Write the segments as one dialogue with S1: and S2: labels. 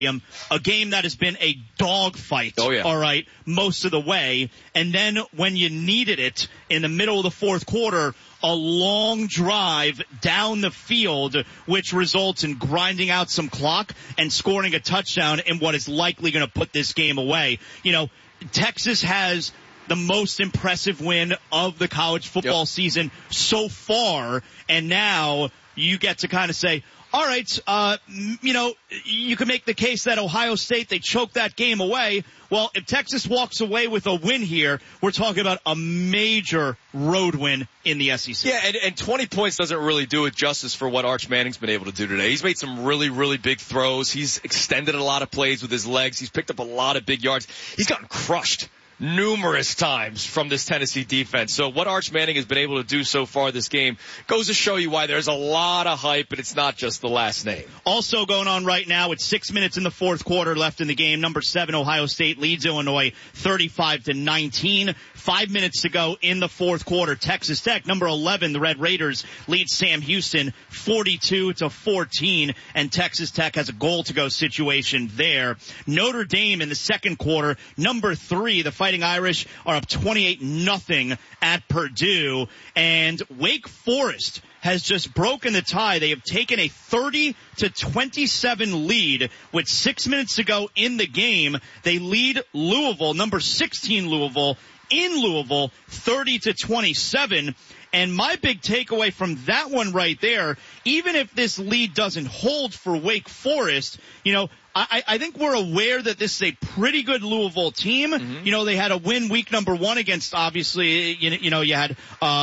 S1: a game that has been a dogfight,
S2: all
S1: right, most of the way. And then when you needed it in the middle of the fourth quarter, a long drive down the field, which results in grinding out some clock and scoring a touchdown in what is likely going to put this game away. Texas has the most impressive win of the college football season so far, and now you get to kind of say, all right, you can make the case that Ohio State, they choked that game away. Well, if Texas walks away with a win here, we're talking about a major road win in the SEC.
S2: Yeah, and 20 points doesn't really do it justice for what Arch Manning's been able to do today. He's made some really, really big throws. He's extended a lot of plays with his legs. He's picked up a lot of big yards. He's gotten crushed numerous times from this Tennessee defense. So what Arch Manning has been able to do so far this game goes to show you why there's a lot of hype, but it's not just the last name.
S1: Also going on right now, with 6 minutes in the fourth quarter left in the game, number 7 Ohio State leads Illinois 35-19. 5 minutes to go in the fourth quarter. Texas Tech, number 11, the Red Raiders lead Sam Houston 42-14, and Texas Tech has a goal to go situation there. Notre Dame in the second quarter, number 3, the Fighting Irish are up 28-0 at Purdue, and Wake Forest has just broken the tie. They have taken a 30-27 lead with 6 minutes to go in the game. They lead Louisville, number 16 Louisville, in Louisville, 30-27. And my big takeaway from that one right there, even if this lead doesn't hold for Wake Forest, I think we're aware that this is a pretty good Louisville team. Mm-hmm. They had a win week number 1 against, obviously, you had,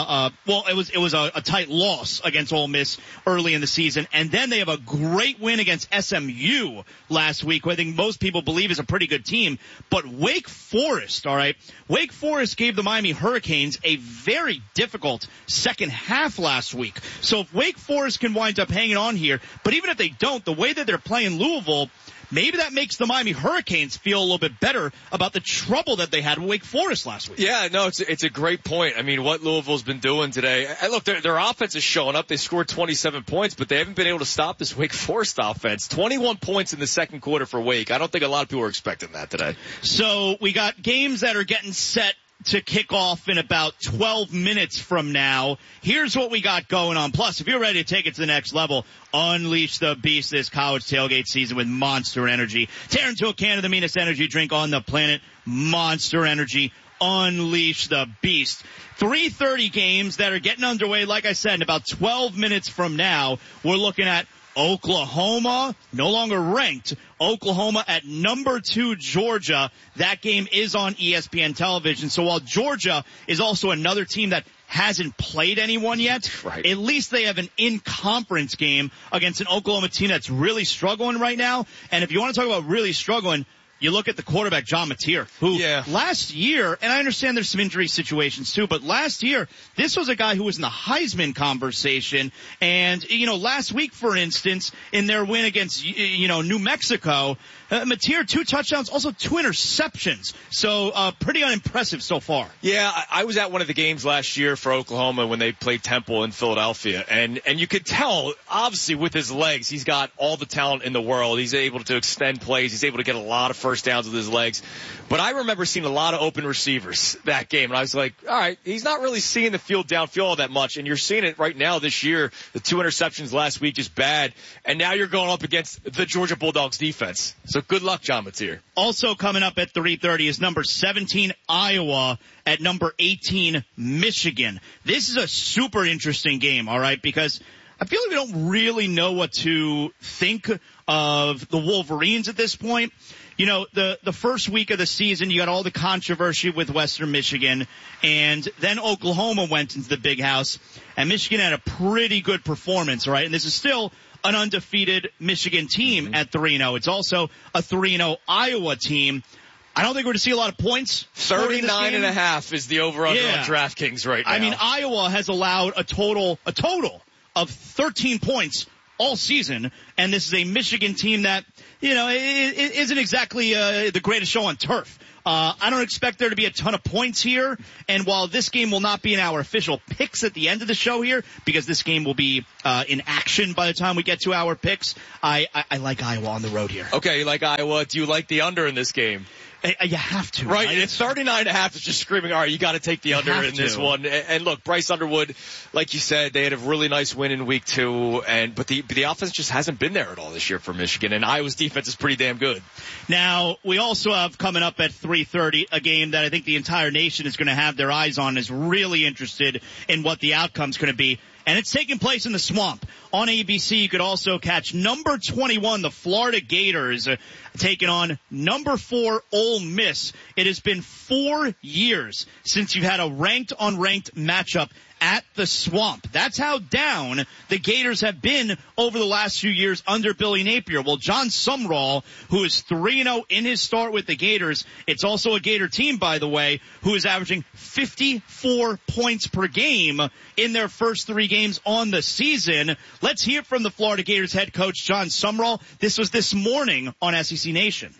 S1: it was a tight loss against Ole Miss early in the season. And then they have a great win against SMU last week, who I think most people believe is a pretty good team. But Wake Forest, all right, Wake Forest gave the Miami Hurricanes a very difficult second half last week. So if Wake Forest can wind up hanging on here, but even if they don't, the way that they're playing Louisville, maybe that makes the Miami Hurricanes feel a little bit better about the trouble that they had with Wake Forest last week.
S2: Yeah, no, it's a great point. I mean, what Louisville's been doing today. Look, their offense is showing up. They scored 27 points, but they haven't been able to stop this Wake Forest offense. 21 points in the second quarter for Wake. I don't think a lot of people were expecting that today.
S1: So we got games that are getting set to kick off in about 12 minutes from now. Here's what we got going on. Plus, if you're ready to take it to the next level, unleash the beast this college tailgate season with Monster Energy. Tear into a can of the meanest energy drink on the planet, Monster Energy. Unleash the beast. 3:30 games that are getting underway, like I said, in about 12 minutes from now. We're looking at Oklahoma, no longer ranked. Oklahoma at number 2 Georgia. That game is on ESPN television. So while Georgia is also another team that hasn't played anyone yet,
S2: right,
S1: at least they have an in-conference game against an Oklahoma team that's really struggling right now. And if you want to talk about really struggling, you look at the quarterback, John Mateer, who last year, and I understand there's some injury situations too, but last year, this was a guy who was in the Heisman conversation. And, last week, for instance, in their win against, New Mexico, Mateer, 2 touchdowns, also 2 interceptions. So, pretty unimpressive so far.
S2: Yeah, I was at one of the games last year for Oklahoma when they played Temple in Philadelphia. And you could tell, obviously, with his legs, he's got all the talent in the world. He's able to extend plays. He's able to get a lot of first downs with his legs. But I remember seeing a lot of open receivers that game. And I was like, all right, he's not really seeing the field downfield all that much. And you're seeing it right now this year. The 2 interceptions last week is bad. And now you're going up against the Georgia Bulldogs defense. So good luck, John Mateer.
S1: Also coming up at 3:30 is number 17 Iowa at number 18 Michigan. This is a super interesting game, all right, because I feel like we don't really know what to think of the Wolverines at this point. The first week of the season, you got all the controversy with Western Michigan, and then Oklahoma went into the big house, and Michigan had a pretty good performance, right? And this is still an undefeated Michigan team at 3-0. It's also a 3-0 Iowa team. I don't think we're going to see a lot of points.
S2: 39.5 is the over-under on DraftKings right now.
S1: I mean, Iowa has allowed a total of 13 points all season, and this is a Michigan team that, isn't exactly the greatest show on turf I don't expect there to be a ton of points here. And while this game will not be in our official picks at the end of the show here, because this game will be in action by the time we get to our picks, I like Iowa on the road here.
S2: Okay, you like Iowa. Do you like the under in this game?
S1: You have to.
S2: Right. It's 39.5 is just screaming, all right, you got to take the under in this one. And look, Bryce Underwood, like you said, they had a really nice win in week 2, but the offense just hasn't been there at all this year for Michigan, and Iowa's defense is pretty damn good.
S1: Now, we also have coming up at 3:30 a game that I think the entire nation is going to have their eyes on, is really interested in what the outcome's going to be. And it's taking place in the Swamp. On ABC, you could also catch number 21, the Florida Gators, taking on number 4, Ole Miss. It has been 4 years since you've had a ranked-on-ranked matchup at the Swamp. That's how down the Gators have been over the last few years under Billy Napier. Well, John Sumrall, who is 3-0 in his start with the Gators, it's also a Gator team, by the way, who is averaging 54 points per game in their first 3 games on the season. Let's hear from the Florida Gators head coach, John Sumrall. This was this morning on SEC Nation.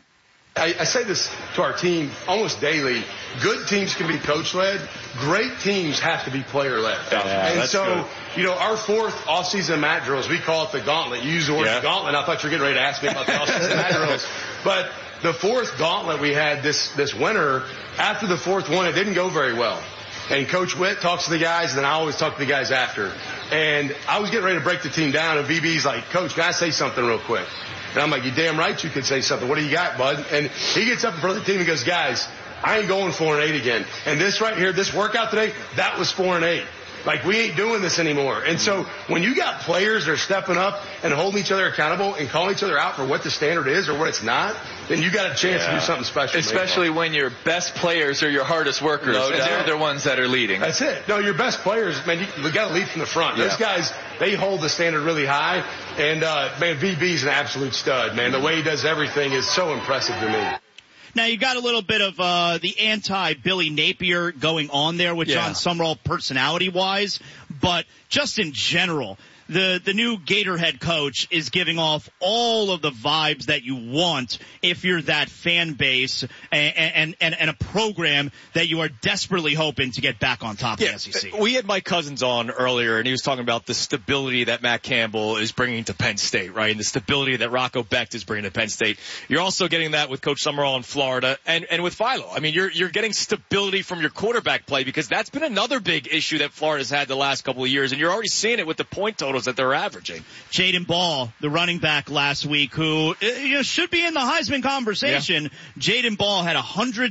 S3: I say this to our team almost daily. Good teams can be coach-led. Great teams have to be player-led.
S2: Yeah,
S3: and so, good. Our 4th off-season mat drills, we call it the gauntlet. You use the word gauntlet. I thought you were getting ready to ask me about the off-season mat drills. But the 4th gauntlet we had this winter, after the 4th one, it didn't go very well. And Coach Witt talks to the guys, and then I always talk to the guys after. And I was getting ready to break the team down, and VB's like, Coach, can I say something real quick? And I'm like, you damn right you could say something. What do you got, bud? And he gets up in front of the team and goes, guys, I ain't going 4-8 again. And this right here, this workout today, that was 4-8. Like, we ain't doing this anymore. And so when you got players that are stepping up and holding each other accountable and calling each other out for what the standard is or what it's not, then you got a chance to do something special.
S4: Especially when your best players are your hardest workers. No, and they're the ones that are leading.
S3: That's it. No, your best players, man, you got to lead from the front. Those guys, they hold the standard really high. And, man, VB's an absolute stud, man. The way he does everything is so impressive to me.
S1: Now, you got a little bit of the anti-Billy Napier going on there with John Sumrall personality-wise, but just in general, the new Gator head coach is giving off all of the vibes that you want if you're that fan base and a program that you are desperately hoping to get back on top of the SEC.
S2: We had Mike Cousins on earlier, and he was talking about the stability that Matt Campbell is bringing to Penn State, right? And the stability that Rocco Becht is bringing to Penn State. You're also getting that with Coach Sumrall in Florida and with Philo. I mean, you're getting stability from your quarterback play because that's been another big issue that Florida's had the last couple of years, and you're already seeing it with the point totals that they're averaging.
S1: Jaden Ball, the running back last week, who should be in the Heisman conversation. Yeah. Jaden Ball had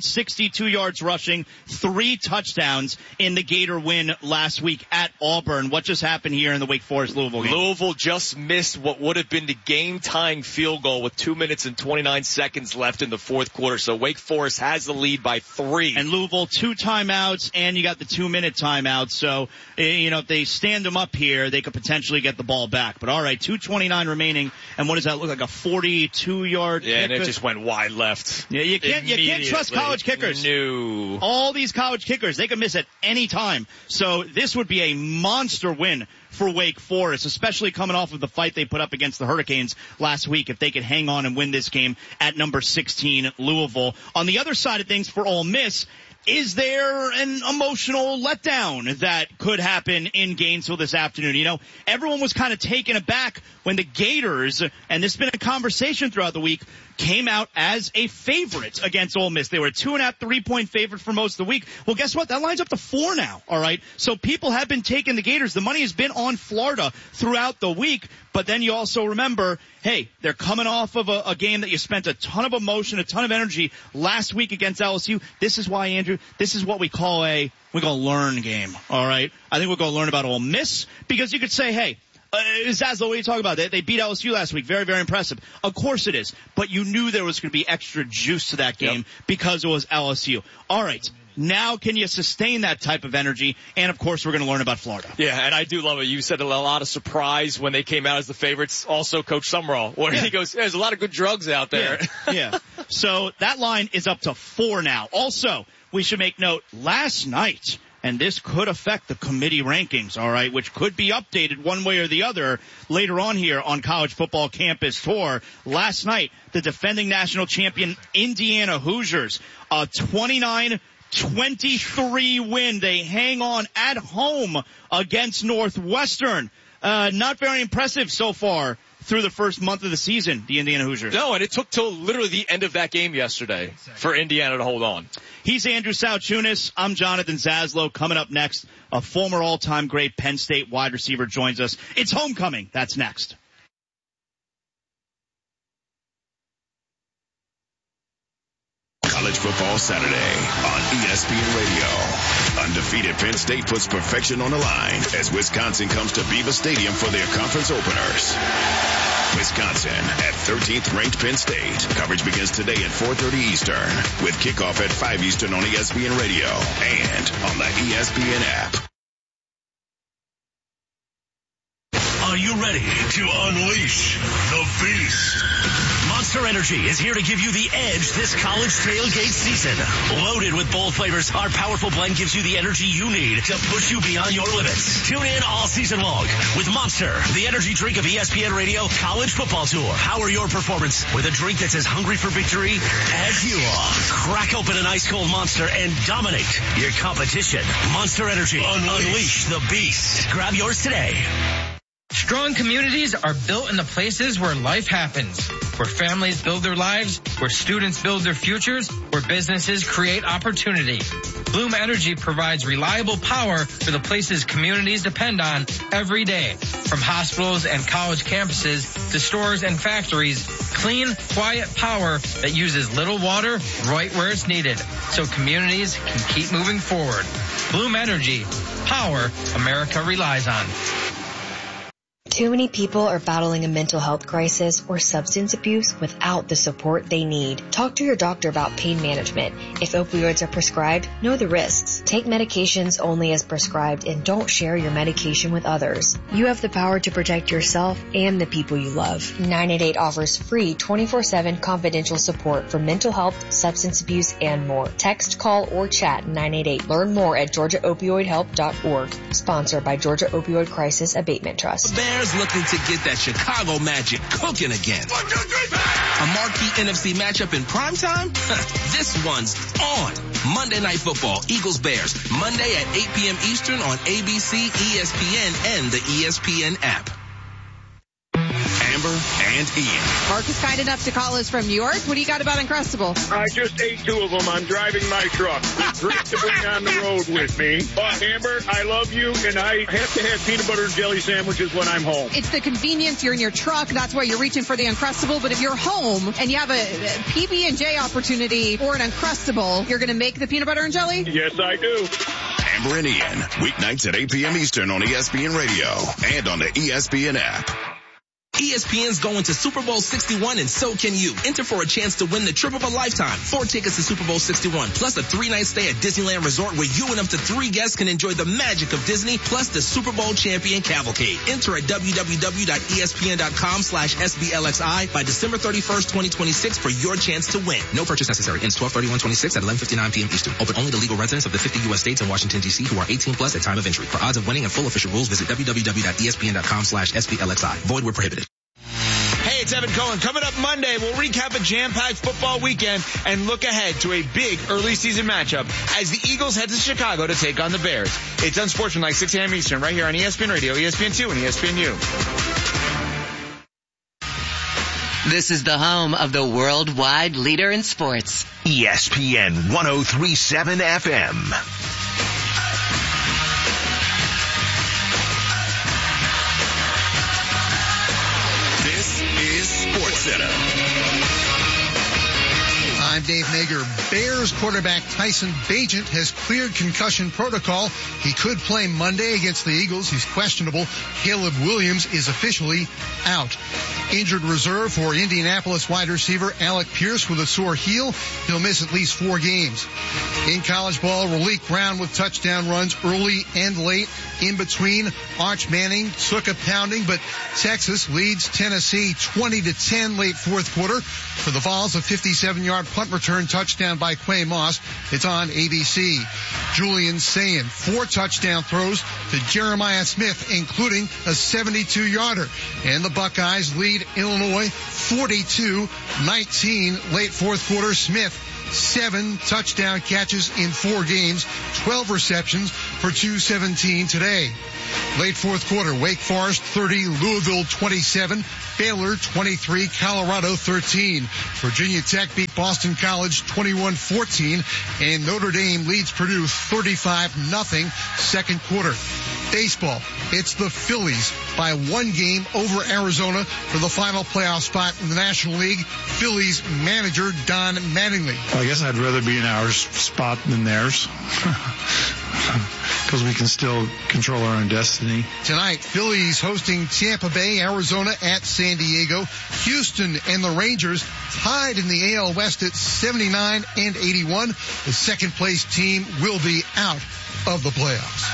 S1: 162 yards rushing, 3 touchdowns in the Gator win last week at Auburn. What just happened here in the Wake Forest-Louisville game?
S2: Louisville just missed what would have been the game-tying field goal with 2 minutes and 29 seconds left in the 4th quarter. So Wake Forest has the lead by 3.
S1: And Louisville 2 timeouts, and you got the 2-minute timeout. So, if they stand them up here, they could potentially get the ball back. But all right, 2:29 remaining, and what does that look like? A 42-yard kick?
S2: Yeah, and it just went wide left.
S1: Yeah, you can't trust college kickers.
S2: No.
S1: All these college kickers, they can miss at any time. So this would be a monster win for Wake Forest, especially coming off of the fight they put up against the Hurricanes last week, if they could hang on and win this game at number 16, Louisville. On the other side of things for Ole Miss, is there an emotional letdown that could happen in Gainesville this afternoon? Everyone was kind of taken aback when the Gators, and this has been a conversation throughout the week, came out as a favorite against Ole Miss. They were a 2.5, 3-point favorite for most of the week. Well, guess what? That lines up to 4 now, all right? So people have been taking the Gators. The money has been on Florida throughout the week, but then you also remember, hey, they're coming off of a game that you spent a ton of emotion, a ton of energy last week against LSU. This is why, Andrew, this is what we call a learn game, all right? I think we're going to learn about Ole Miss because you could say, hey, Zaslow, what are you talking about? They beat LSU last week. Very, very impressive. Of course it is. But you knew there was going to be extra juice to that game because it was LSU. All right. Now can you sustain that type of energy? And, of course, we're going to learn about Florida.
S2: Yeah, and I do love it. You said a lot of surprise when they came out as the favorites. Also, Coach Sumrall, where he goes, there's a lot of good drugs out there.
S1: Yeah. So that line is up to 4 now. Also, we should make note, last night, and this could affect the committee rankings, all right, which could be updated one way or the other later on here on College Football Campus Tour. Last night, the defending national champion Indiana Hoosiers, a 29-23 win. They hang on at home against Northwestern. Not very impressive so far through the first month of the season, the Indiana Hoosiers.
S2: No, and it took till literally the end of that game yesterday for Indiana to hold on.
S1: He's Andrew Sauchunas. I'm Jonathan Zaslow. Coming up next, a former all-time great Penn State wide receiver joins us. It's homecoming. That's next.
S5: College Football Saturday on ESPN Radio. Undefeated Penn State puts perfection on the line as Wisconsin comes to Beaver Stadium for their conference openers. Wisconsin at 13th ranked Penn State. Coverage begins today at 4:30 Eastern with kickoff at 5 Eastern on ESPN Radio and on the ESPN app.
S6: Are you ready to unleash the beast? Monster Energy is here to give you the edge this college tailgate season. Loaded with bold flavors, our powerful blend gives you the energy you need to push you beyond your limits. Tune in all season long with Monster, the energy drink of ESPN Radio College Football Tour. Power your performance with a drink that's as hungry for victory as you are. Crack open an ice cold Monster and dominate your competition. Monster Energy. Unleash the beast. Grab yours today.
S7: Strong communities are built in the places where life happens, where families build their lives, where students build their futures, where businesses create opportunity. Bloom Energy provides reliable power for the places communities depend on every day. From hospitals and college campuses to stores and factories, clean, quiet power that uses little water right where it's needed so communities can keep moving forward. Bloom Energy, power America relies on.
S8: Too many people are battling a mental health crisis or substance abuse without the support they need. Talk to your doctor about pain management. If opioids are prescribed, know the risks. Take medications only as prescribed and don't share your medication with others. You have the power to protect yourself and the people you love. 988 offers free 24/7 confidential support for mental health, substance abuse, and more. Text, call, or chat 988. Learn more at GeorgiaOpioidHelp.org. Sponsored by Georgia Opioid Crisis Abatement Trust.
S9: Bears looking to get that Chicago magic cooking again. 1, 2, 3, a marquee NFC matchup in primetime? This one's on. Monday Night Football, Eagles-Bears, Monday at 8 p.m. Eastern on ABC, ESPN, and the ESPN app.
S5: Amber and Ian.
S10: Mark is kind enough to call us from New York. What do you got about Uncrustables?
S11: I just ate 2 of them. I'm driving my truck. It's great to bring on the road with me. But Amber, I love you, and I have to have peanut butter and jelly sandwiches when I'm home.
S10: It's the convenience. You're in your truck. That's why you're reaching for the Uncrustable. But if you're home and you have a PB&J opportunity or an Uncrustable, you're going to make the peanut butter and jelly?
S11: Yes, I do.
S5: Amber and Ian, weeknights at 8 p.m. Eastern on ESPN Radio and on the ESPN app.
S9: ESPN's going to Super Bowl 61 and so can you. Enter for a chance to win the trip of a lifetime. 4 tickets to Super Bowl 61 plus a 3-night stay at Disneyland Resort where you and up to 3 guests can enjoy the magic of Disney plus the Super Bowl champion cavalcade. Enter at www.espn.com/SBLXI by December 31st, 2026 for your chance to win. No purchase necessary. Ends 12/31/26 at 11:59 p.m. Eastern. Open only to legal residents of the 50 U.S. states and Washington, D.C. who are 18 plus at time of entry. For odds of winning and full official rules, visit www.espn.com/SBLXI. Void where prohibited.
S12: Hey, it's Evan Cohen. Coming up Monday, we'll recap a jam-packed football weekend and look ahead to a big early season matchup as the Eagles head to Chicago to take on the Bears. It's Unsportsmanlike, 6 a.m. Eastern, right here on ESPN Radio, ESPN2, and ESPNU.
S13: This is the home of the worldwide leader in sports.
S6: ESPN 103.7 FM.
S5: SportsCenter.
S14: I'm Dave Nager. Bears quarterback Tyson Bagent has cleared concussion protocol. He could play Monday against the Eagles. He's questionable. Caleb Williams is officially out. Injured reserve for Indianapolis wide receiver Alec Pierce with a sore heel. He'll miss at least 4 games. In college ball, Raleek Brown with touchdown runs early and late. In between, Arch Manning took a pounding, but Texas leads Tennessee 20-10 late fourth quarter. For the Vols, a 57-yard punt return touchdown touchdown by Quay Moss. It's on ABC. Julian Sayin, 4 touchdown throws to Jeremiah Smith, including a 72-yarder. And the Buckeyes lead Illinois 42-19 late fourth quarter. Smith, 7 touchdown catches in 4 games, 12 receptions for 217 today. Late fourth quarter, Wake Forest 30, Louisville 27, Baylor 23, Colorado 13. Virginia Tech beat Boston College 21-14, and Notre Dame leads Purdue 35-0 second quarter. Baseball, it's the Phillies by 1 game over Arizona for the final playoff spot in the National League. Phillies manager Don Mattingly.
S15: I guess I'd rather be in our spot than theirs. Because we can still control our own destiny.
S14: Tonight, Phillies hosting Tampa Bay, Arizona at San Diego. Houston and the Rangers tied in the AL West at 79 and 81. The second place team will be out of the playoffs.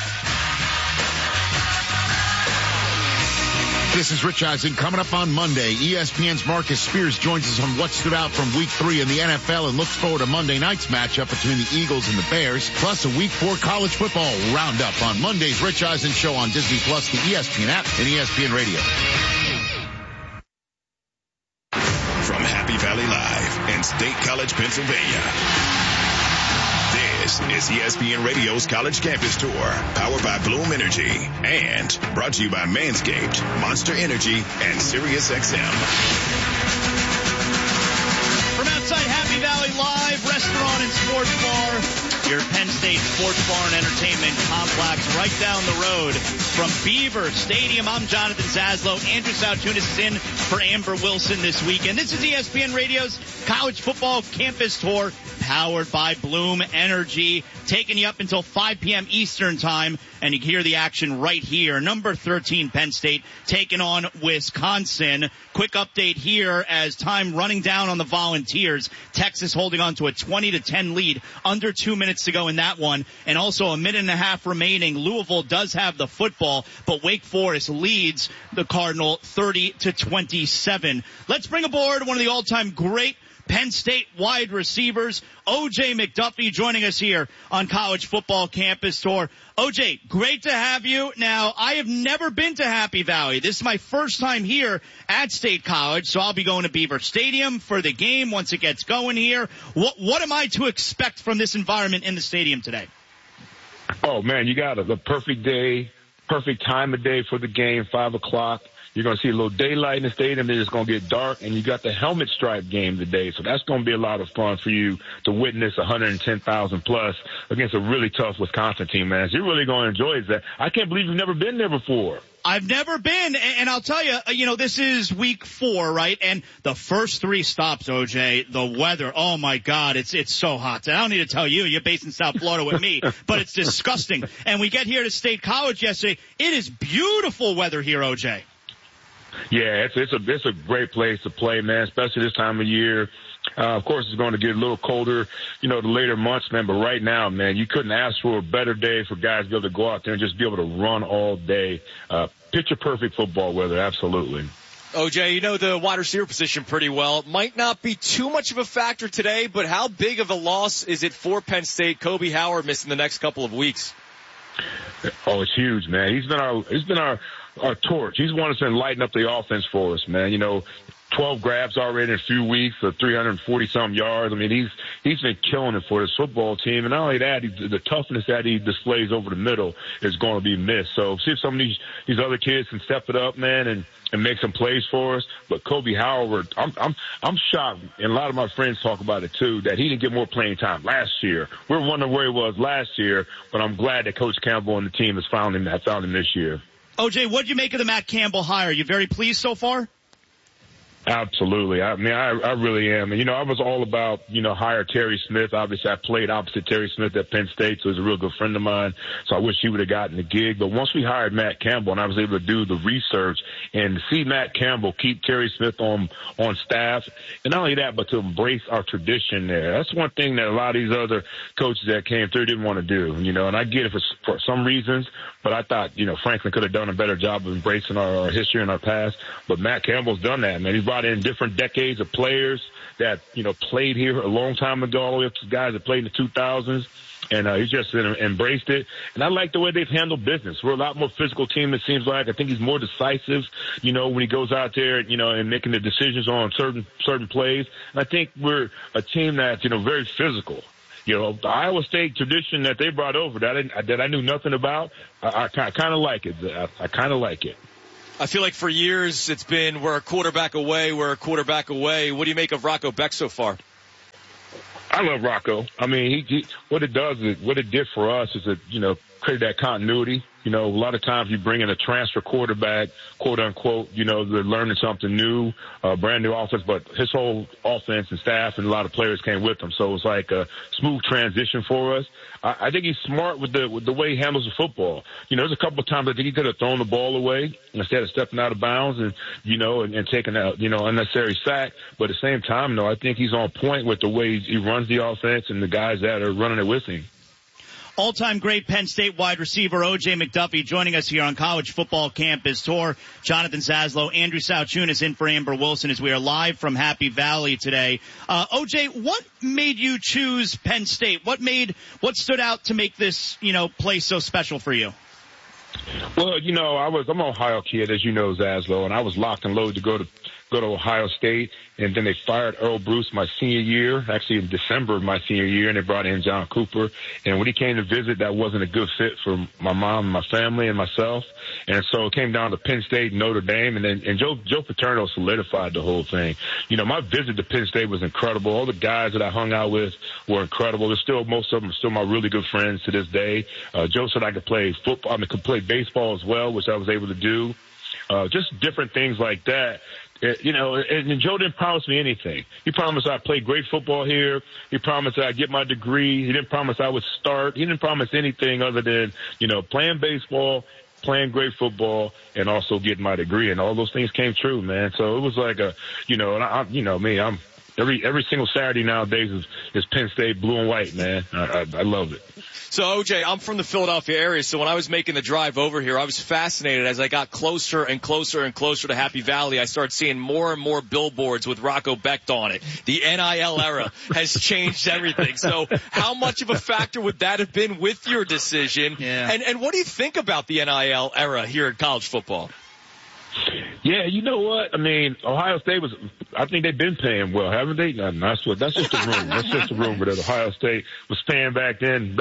S16: This is Rich Eisen. Coming up on Monday, ESPN's Marcus Spears joins us on what stood out from Week 3 in the NFL and looks forward to Monday night's matchup between the Eagles and the Bears, plus a Week 4 college football roundup on Monday's Rich Eisen Show on Disney+, the ESPN app, and ESPN Radio.
S5: From Happy Valley Live in State College, Pennsylvania. This is ESPN Radio's College Campus Tour, powered by Bloom Energy, and brought to you by Manscaped, Monster Energy, and SiriusXM.
S1: From outside Happy Valley Live, restaurant and sports bar, your Penn State Sports Bar and Entertainment Complex right down the road from Beaver Stadium. I'm Jonathan Zaslow. Andrew Sautunis is in for Amber Wilson this weekend. This is ESPN Radio's College Football Campus Tour, powered by Bloom Energy, taking you up until 5 p.m. Eastern Time, and you can hear the action right here. Number 13, Penn State, taking on Wisconsin. Quick update here as time running down on the Volunteers. Texas holding on to a 20-10 lead, under 2 minutes to go in that one, and also a minute and a half remaining. Louisville does have the football, but Wake Forest leads the Cardinal 30-27. Let's bring aboard one of the all-time great Penn State wide receivers, O.J. McDuffie, joining us here on College Football Campus Tour. O.J., great to have you. Now, I have never been to Happy Valley. This is my first time here at State College, so I'll be going to Beaver Stadium for the game once it gets going here. What am I to expect from this environment in the stadium today?
S11: Oh, man, you got the perfect day, perfect time of day for the game, 5 o'clock. You're going to see a little daylight in the stadium, then it's going to get dark, and you got the helmet stripe game today. So that's going to be a lot of fun for you to witness 110,000 plus against a really tough Wisconsin team, man. So you're really going to enjoy that. I can't believe you've never been there before.
S1: I've never been, and I'll tell you, this is week 4, right? And the first 3 stops, OJ, the weather, oh my God, it's so hot. I don't need to tell you, you're based in South Florida with me, but it's disgusting. And we get here to State College yesterday. It is beautiful weather here, OJ.
S11: Yeah, it's a great place to play, man, especially this time of year. Of course, it's going to get a little colder, the later months, man. But right now, man, you couldn't ask for a better day for guys to be able to go out there and just be able to run all day. Picture perfect football weather, absolutely.
S2: OJ, you know the wide receiver position pretty well. Might not be too much of a factor today, but how big of a loss is it for Penn State? Kobe Howard missing the next couple of weeks.
S11: Oh, it's huge, man. He's been our torch. He's one that's been lighting up the offense for us, man. 12 grabs already in a few weeks for 340-some yards. I mean, he's been killing it for this football team. And not only that, the toughness that he displays over the middle is going to be missed. So see if some of these other kids can step it up, man, and make some plays for us. But Kobe Howard, I'm shocked, and a lot of my friends talk about it too, that he didn't get more playing time last year. We're wondering where he was last year, but I'm glad that Coach Campbell and the team have found him this year.
S1: OJ, what did you make of the Matt Campbell hire? You very pleased so far?
S11: Absolutely. I mean, I really am. And, I was all about, hire Terry Smith. Obviously, I played opposite Terry Smith at Penn State, so he's a real good friend of mine. So I wish he would have gotten the gig. But once we hired Matt Campbell and I was able to do the research and see Matt Campbell keep Terry Smith on staff, and not only that, but to embrace our tradition there. That's one thing that a lot of these other coaches that came through didn't want to do, and I get it for some reasons, but I thought, Franklin could have done a better job of embracing our history and our past. But Matt Campbell's done that, man. He's brought brought in different decades of players that, played here a long time ago, all the way up to guys that played in the 2000s. And he's just embraced it. And I like the way they've handled business. We're a lot more physical team, it seems like. I think he's more decisive, when he goes out there, and making the decisions on certain plays. And I think we're a team that's, very physical. The Iowa State tradition that they brought over that I knew nothing about, I kind of like it. I kind of like it.
S2: I feel like for years it's been we're a quarterback away. What do you make of Rocco Becht so far?
S11: I love Rocco. I mean, what it did for us is that, create that continuity. A lot of times you bring in a transfer quarterback, quote unquote, they're learning something new, brand new offense, but his whole offense and staff and a lot of players came with him. So it was like a smooth transition for us. I think he's smart with the way he handles the football. There's a couple of times I think he could have thrown the ball away instead of stepping out of bounds and, and taking a, unnecessary sack. But at the same time, I think he's on point with the way he runs the offense and the guys that are running it with him.
S1: All-time great Penn State wide receiver O.J. McDuffie joining us here on College Football Campus Tour. Jonathan Zaslow, Andrew Sauchunas in for Amber Wilson as we are live from Happy Valley today. O.J., what made you choose Penn State? What stood out to make this, place so special for you?
S11: Well, I'm an Ohio kid, as you know, Zaslow, and I was locked and loaded to go to Ohio State, and then they fired Earl Bruce my senior year, actually in December of my senior year, and they brought in John Cooper. And when he came to visit, that wasn't a good fit for my mom, my family, and myself. And so it came down to Penn State and Notre Dame, and Joe Paterno solidified the whole thing. My visit to Penn State was incredible. All the guys that I hung out with were incredible. Most of them are still my really good friends to this day. Joe said I could play football, could play baseball as well, which I was able to do. Just different things like that. And Joe didn't promise me anything. He promised I'd play great football here. He promised I'd get my degree. He didn't promise I would start. He didn't promise anything other than, playing baseball, playing great football, and also getting my degree. And all those things came true, man. So it was like I'm every single Saturday nowadays is Penn State blue and white, man. I love it.
S2: So, OJ, I'm from the Philadelphia area, so when I was making the drive over here, I was fascinated. As I got closer and closer and closer to Happy Valley, I started seeing more and more billboards with Rocco Becht on it. The NIL era has changed everything. So how much of a factor would that have been with your decision?
S1: Yeah.
S2: And what do you think about the NIL era here in college football?
S11: Yeah, you know what? I mean, Ohio State I think they've been paying well, haven't they? No, that's just a rumor. That's just a rumor that Ohio State was paying back then.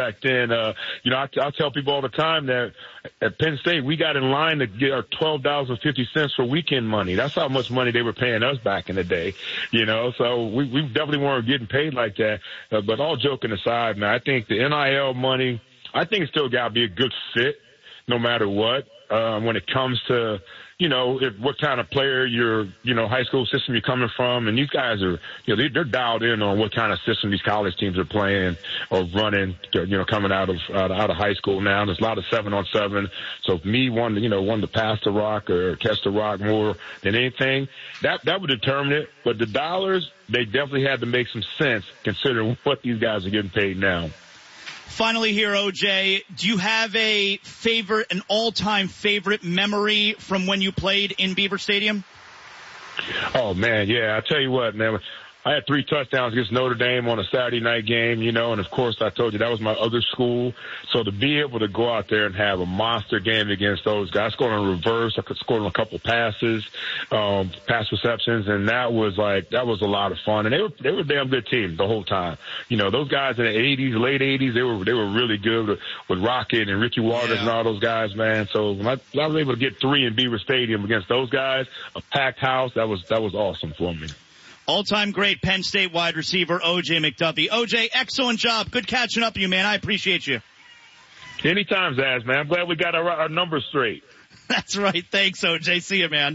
S11: I tell people all the time that at Penn State, we got in line to get our $12.50 for weekend money. That's how much money they were paying us back in the day, so we definitely weren't getting paid like that. But all joking aside, man, I think the NIL money, I think it's still got to be a good fit no matter what, when it comes to, what kind of player high school system you're coming from. And these guys are, they're dialed in on what kind of system these college teams are playing or running, coming out of high school now. There's a lot of 7-on-7. So if me wanting to pass the rock or catch the rock more than anything, that would determine it. But the dollars, they definitely had to make some sense considering what these guys are getting paid now.
S1: Finally here, OJ, do you have an all-time favorite memory from when you played in Beaver Stadium?
S11: Oh, man, yeah. I tell you what, man. I had 3 touchdowns against Notre Dame on a Saturday night game, and of course I told you that was my other school. So to be able to go out there and have a monster game against those guys, I scored on reverse, I could score on a couple passes, pass receptions, and that was a lot of fun. And they were a damn good team the whole time. Those guys in the 80s, late 80s, they were really good with Rocket and Ricky Waters and all those guys, man. So when I was able to get 3 in Beaver Stadium against those guys, a packed house, that was awesome for me.
S1: All-time great Penn State wide receiver, O.J. McDuffie. O.J., excellent job. Good catching up with you, man. I appreciate you.
S11: Anytime, Zaz, man. I'm glad we got our numbers straight.
S1: That's right. Thanks, O.J. See you, man.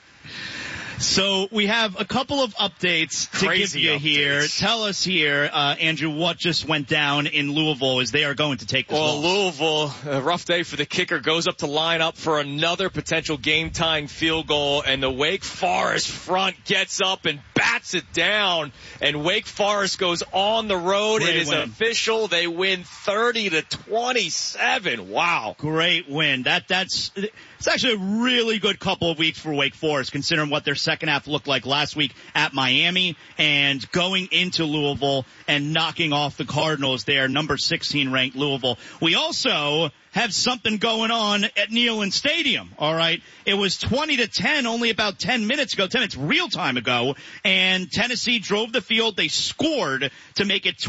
S1: So we have a couple of updates to give you here. Tell us here, Andrew, what just went down in Louisville as they are going to take this loss.
S2: Louisville, a rough day for the kicker, goes up to line up for another potential game-tying field goal, and the Wake Forest front gets up and bats it down, and Wake Forest goes on the road.
S1: Great
S2: It is
S1: win.
S2: official. They win 30-27. Wow.
S1: Great win. It's actually a really good couple of weeks for Wake Forest, considering what their second half looked like last week at Miami and going into Louisville and knocking off the Cardinals there, number 16 ranked Louisville. We also have something going on at Neyland Stadium, all right? It was 20-10 only about 10 minutes real time ago, and Tennessee drove the field. They scored to make it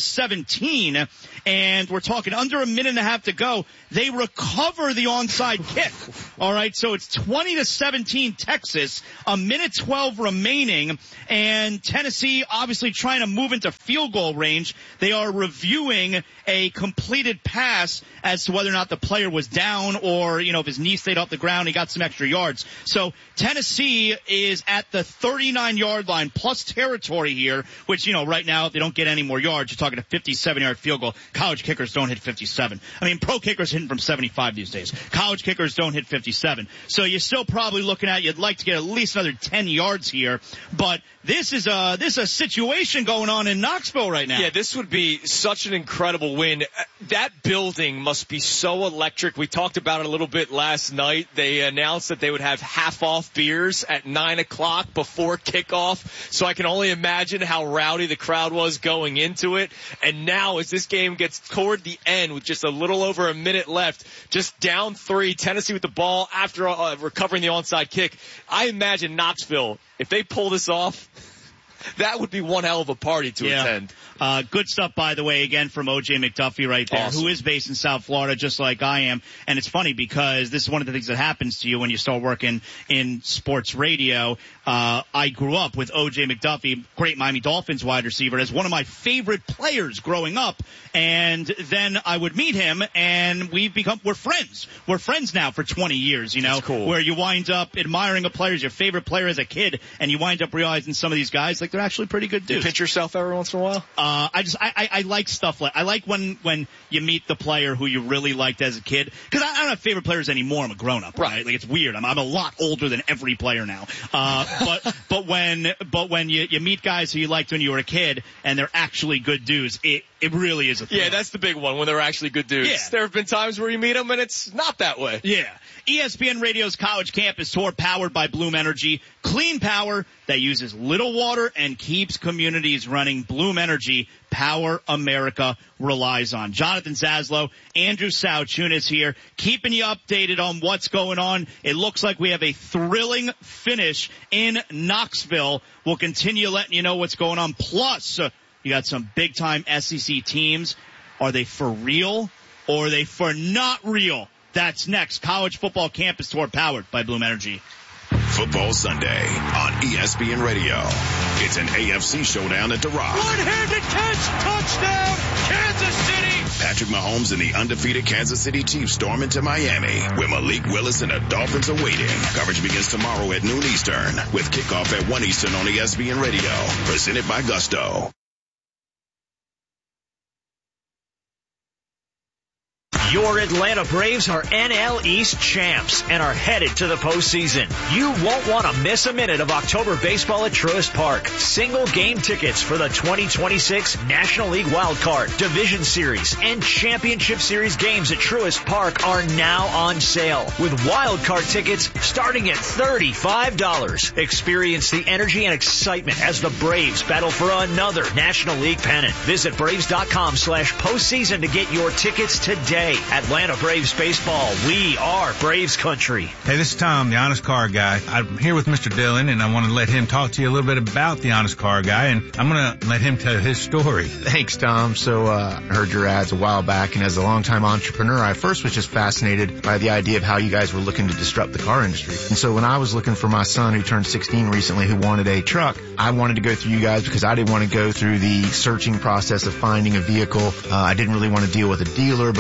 S1: 20-17, and we're talking under a minute and a half to go. They recover the onside kick, all right? So it's 20-17 Texas, a minute 12 remaining, and Tennessee obviously trying to move into field goal range. They are reviewing a completed pass as to whether or not the player was down or, if his knee stayed off the ground, he got some extra yards. So Tennessee is at the 39-yard line plus territory here, which, right now, if they don't get any more yards, you're talking a 57-yard field goal. College kickers don't hit 57. I mean, pro kickers hitting from 75 these days. College kickers don't hit 57. So you're still probably looking at, you'd like to get at least another 10 yards here. But this is a situation going on in Knoxville right now.
S2: Yeah, this would be such an incredible win. That building must be so electric. We talked about it a little bit last night. They announced that they would have half-off beers at 9 o'clock before kickoff. So I can only imagine how rowdy the crowd was going into it. And now as this game gets toward the end with just a little over a minute left, just down 3, Tennessee with the ball after recovering the onside kick. I imagine Knoxville, if they pull this off, that would be one hell of a party to attend.
S1: Good stuff, by the way, again, from O.J. McDuffie right there,
S2: awesome.
S1: Who is based in South Florida just like I am. And it's funny because this is one of the things that happens to you when you start working in sports radio. I grew up with O.J. McDuffie, great Miami Dolphins wide receiver, as one of my favorite players growing up. And then I would meet him, and we're friends. We're friends now for 20 years,
S2: That's cool.
S1: Where you wind up admiring a player as your favorite player as a kid, and you wind up realizing some of these guys, they're actually pretty good dudes.
S2: You pinch yourself every once in a while?
S1: I like stuff I like when you meet the player who you really liked as a kid. Cause I don't have favorite players anymore. I'm a grown up, right? Like it's weird. I'm a lot older than every player now. But when you meet guys who you liked when you were a kid and they're actually good dudes, it really is a thrill.
S2: Yeah, that's the big one, when they're actually good dudes.
S1: Yeah.
S2: There have been times where you meet them and it's not that way.
S1: Yeah. ESPN Radio's College Campus Tour, powered by Bloom Energy. Clean power that uses little water and keeps communities running. Bloom Energy, power America relies on. Jonathan Zaslow, Andrew Sauchunas here, keeping you updated on what's going on. It looks like we have a thrilling finish in Knoxville. We'll continue letting you know what's going on. Plus, you got some big-time SEC teams. Are they for real or are they for not real? That's next. College Football Campus Tour, powered by Bloom Energy.
S5: Football Sunday on ESPN Radio. It's an AFC showdown at the Rock.
S6: One-handed catch, touchdown, Kansas City.
S5: Patrick Mahomes and the undefeated Kansas City Chiefs storm into Miami, where Malik Willis and the Dolphins are waiting. Coverage begins tomorrow at noon Eastern, with kickoff at 1 Eastern on ESPN Radio. Presented by Gusto.
S17: Your Atlanta Braves are NL East champs and are headed to the postseason. You won't want to miss a minute of October baseball at Truist Park. Single game tickets for the 2026 National League Wild Card, Division Series, and Championship Series games at Truist Park are now on sale, with Wild Card tickets starting at $35. Experience the energy and excitement as the Braves battle for another National League pennant. Visit Braves.com/postseason to get your tickets today. Atlanta Braves baseball. We are Braves country.
S18: Hey, this is Tom, the Honest Car Guy. I'm here with Mr. Dillon, and I want to let him talk to you a little bit about the Honest Car Guy, and I'm going to let him tell his story.
S19: Thanks, Tom. So I heard your ads a while back, and as a longtime entrepreneur, I first was just fascinated by the idea of how you guys were looking to disrupt the car industry. And so when I was looking for my son, who turned 16 recently, who wanted a truck, I wanted to go through you guys because I didn't want to go through the searching process of finding a vehicle. I didn't really want to deal with a dealer because of the whole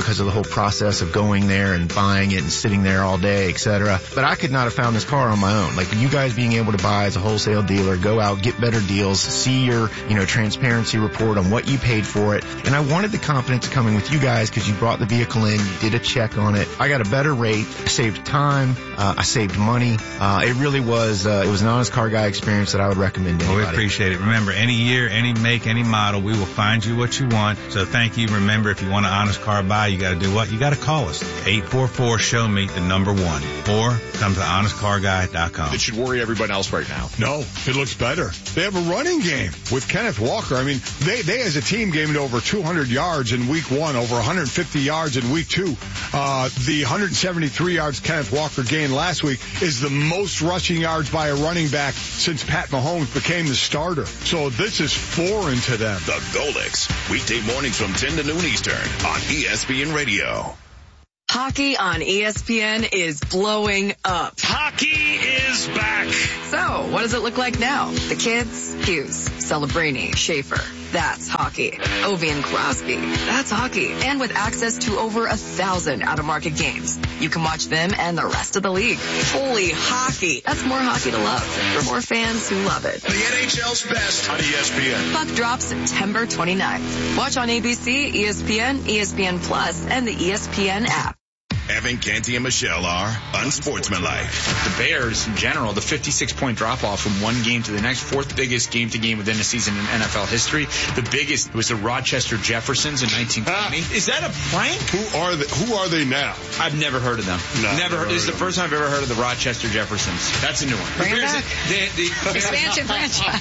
S19: process of going there and buying it and sitting there all day, etc. But I could not have found this car on my own. Like you guys being able to buy as a wholesale dealer, go out, get better deals, see your, transparency report on what you paid for it. And I wanted the confidence of coming with you guys because you brought the vehicle in, you did a check on it. I got a better rate, I saved time, I saved money. It really was, it was an Honest Car Guy experience that I would recommend to anybody.
S18: Well, we appreciate it. Remember, any year, any make, any model, we will find you what you want. So thank you. Remember, if you want an Honest Car Buy, you got to do what? You got to call us. 844-SHOW-ME, the number 1. Or come to honestcarguy.com.
S20: It should worry everybody else right now. No, it looks better. They have a running game with Kenneth Walker. I mean, they as a team gained over 200 yards in week 1, over 150 yards in week 2. The 173 yards Kenneth Walker gained last week is the most rushing yards by a running back since Pat Mahomes became the starter. So this is foreign to them.
S5: The Golix, weekday mornings from 10 to noon Eastern on ESPN Radio.
S21: Hockey on ESPN is blowing up.
S6: Hockey is back.
S21: So, what does it look like now? The kids? Hughes, Celebrini, Schaefer. That's hockey. Ovi and Crosby. That's hockey. And with access to over 1,000 out-of-market games, you can watch them and the rest of the league. Holy hockey. That's more hockey to love for more fans who love it.
S6: The NHL's best on ESPN.
S21: Puck drops September 29th. Watch on ABC, ESPN, ESPN Plus, and the ESPN app.
S5: Evan Canty and Michelle are unsportsmanlike.
S12: The Bears, in general, the 56-point drop-off from one game to the next, fourth biggest game-to-game within a season in NFL history. The biggest was the Rochester Jeffersons in 1920. Is that a prank?
S20: Who are they now?
S12: I've never heard of them.
S20: No,
S12: never heard. This is the first time I've ever heard of the Rochester Jeffersons. That's a new one.
S10: Bring it back. Expansion franchise.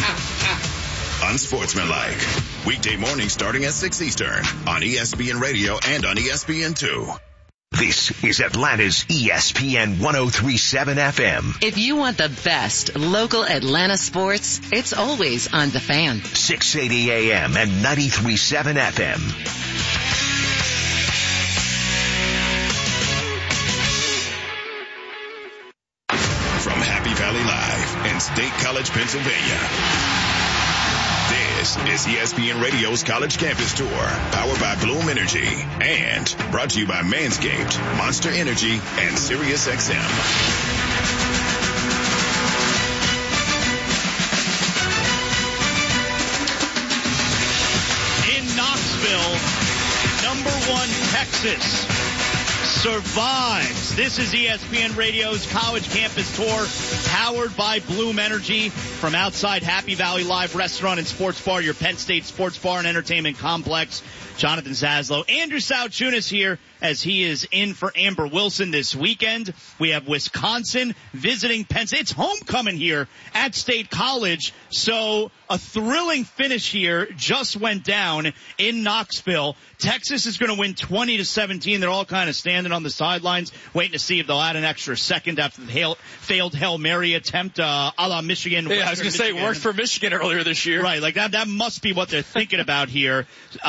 S5: Unsportsmanlike. Weekday morning starting at 6 Eastern on ESPN Radio and on ESPN2.
S6: This is Atlanta's ESPN 103.7 FM.
S13: If you want the best local Atlanta sports, it's always on The Fan.
S6: 680 AM and 93.7 FM.
S5: From Happy Valley Live in State College, Pennsylvania. This is ESPN Radio's College Campus Tour, powered by Bloom Energy, and brought to you by Manscaped, Monster Energy, and SiriusXM.
S1: In Knoxville, #1 Texas survives. This is ESPN Radio's College Campus Tour, powered by Bloom Energy, from outside Happy Valley Live Restaurant and Sports Bar, your Penn State Sports Bar and Entertainment Complex. Jonathan Zaslow, Andrew Sauchunas here as he is in for Amber Wilson this weekend. We have Wisconsin visiting Penn State. It's homecoming here at State College, so a thrilling finish here just went down in Knoxville. Texas is going to win 20-17. They're all kind of standing on the sidelines, waiting to see if they'll add an extra second after the failed Hail Mary attempt, a la Michigan.
S2: Yeah, I was going to say, it worked for Michigan earlier this year.
S1: Right, like that must be what they're thinking about here.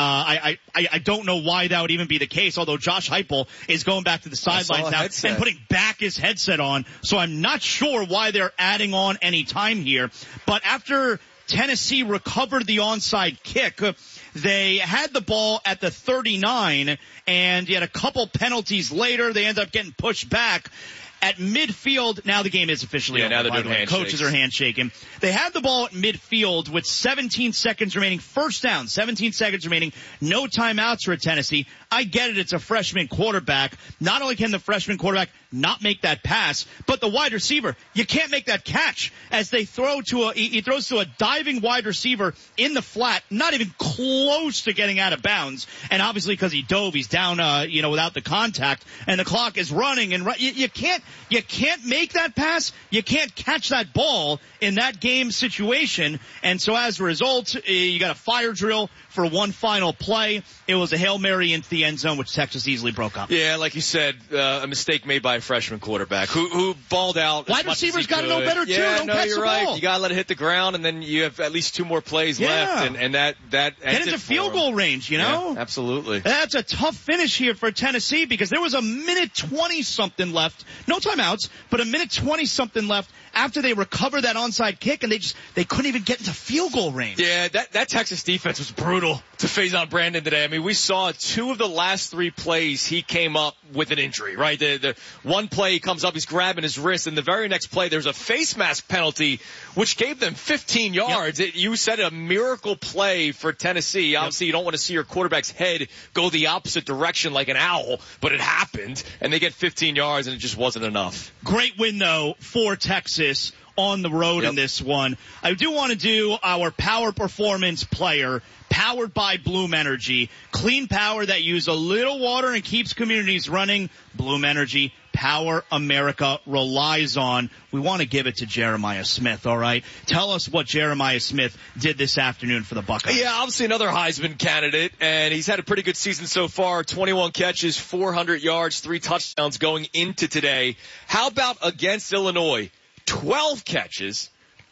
S1: I don't know why that would even be the case, although Josh Heupel is going back to the sidelines now and putting back his headset on, so I'm not sure why they're adding on any time here. But after Tennessee recovered the onside kick, they had the ball at the 39, and yet a couple penalties later, they ended up getting pushed back. At midfield, now the game is officially over.
S2: Now they're doing handshakes.
S1: Coaches are handshaking. They had the ball at midfield with 17 seconds remaining. First down, 17 seconds remaining. No timeouts for Tennessee. I get it. It's a freshman quarterback. Not only can the freshman quarterback not make that pass, but the wide receiver, you can't make that catch as they throw to he throws to a diving wide receiver in the flat, not even close to getting out of bounds. And obviously because he dove, he's down, without the contact, and the clock is running, and you can't make that pass. You can't catch that ball in that game situation. And so as a result, you got a fire drill for one final play. It was a Hail Mary into the end zone, which Texas easily broke up.
S2: Yeah, like you said, a mistake made by a freshman quarterback who balled out.
S1: Wide receivers got to know better too.
S2: Yeah,
S1: Don't catch
S2: you're
S1: the
S2: right.
S1: ball.
S2: You got to let it hit the ground, and then you have at least 2 more plays left, and that
S1: get into field goal range.
S2: Yeah, absolutely.
S1: That's a tough finish here for Tennessee because there was a minute 20 something left. No, no timeouts, but a minute 20 something left after they recovered that onside kick, and they couldn't even get into field goal range.
S2: Yeah, that Texas defense was brutal to Faison Brandon today. I mean, we saw 2 of the last 3 plays he came up with an injury, right? The one play he comes up, he's grabbing his wrist, and the very next play there's a face mask penalty, which gave them 15 yards. Yep. You said a miracle play for Tennessee. Obviously, you don't want to see your quarterback's head go the opposite direction like an owl, but it happened, and they get 15 yards, and it just wasn't enough.
S1: Great win, though, for Texas on the road in this one. I do want to do our power performance player, powered by Bloom Energy. Clean power that uses a little water and keeps communities running. Bloom Energy, power America relies on. We want to give it to Jeremiah Smith, all right? Tell us what Jeremiah Smith did this afternoon for the Buckeyes.
S2: Yeah, obviously another Heisman candidate, and he's had a pretty good season so far. 21 catches, 400 yards, 3 touchdowns going into today. How about against Illinois? 12 catches,